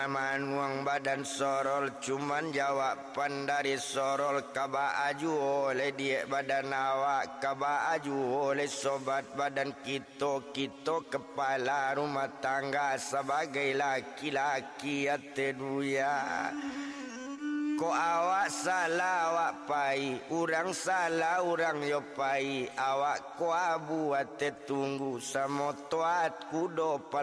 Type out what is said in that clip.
Manuang badan sorol cuman jawaban dari sorol kaba aju oleh dia badan awak kaba aju oleh sobat badan kita kepala rumah tangga sebagai laki-laki ateduya. Ko awak salah awak pai urang salah urang yo pai awak ko abu ate tunggu samotoat kudo